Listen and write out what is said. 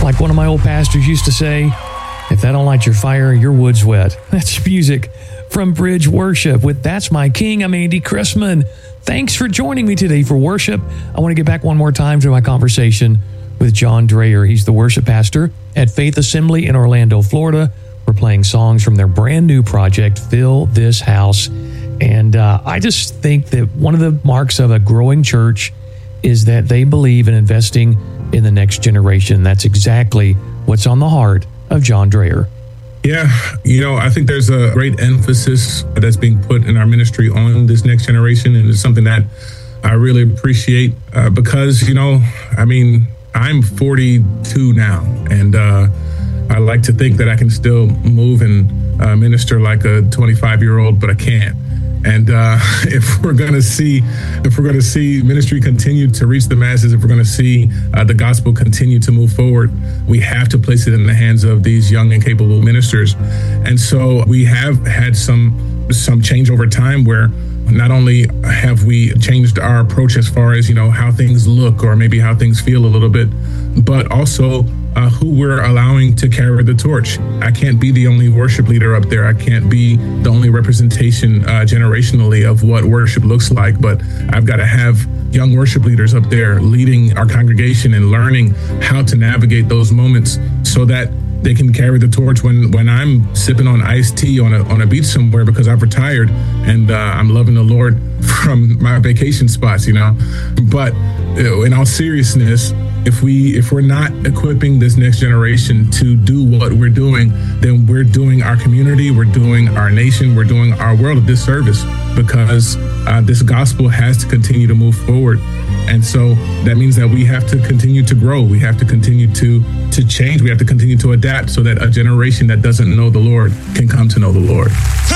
Like one of my old pastors used to say, if that don't light your fire, your wood's wet. That's music from Bridge Worship with That's My King. I'm Andy Chrisman. Thanks for joining me today for worship. I want to get back one more time to my conversation with John Dreher. He's the worship pastor at Faith Assembly in Orlando, Florida. We're playing songs from their brand new project, Fill This House. And I just think that one of the marks of a growing church is that they believe in investing in the next generation. That's exactly what's on the heart of John Dreher. Yeah, I think there's a great emphasis that's being put in our ministry on this next generation. And it's something that I really appreciate because, I'm 42 now, and I like to think that I can still move and minister like a 25-year-old, but I can't. And if we're going to see ministry continue to reach the masses, if we're going to see the gospel continue to move forward, we have to place it in the hands of these young and capable ministers. And so we have had some change over time where not only have we changed our approach as far as, how things look or maybe how things feel a little bit, but also who we're allowing to carry the torch. I can't be the only worship leader up there. I can't be the only representation generationally of what worship looks like, but I've got to have young worship leaders up there leading our congregation and learning how to navigate those moments so that they can carry the torch when I'm sipping on iced tea on a beach somewhere because I've retired and I'm loving the Lord from my vacation spots, But in all seriousness, if we're not equipping this next generation to do what we're doing, then we're doing our community, we're doing our nation, we're doing our world a disservice because this gospel has to continue to move forward. And so that means that we have to continue to grow. We have to continue to change. We have to continue to adapt so that a generation that doesn't know the Lord can come to know the Lord.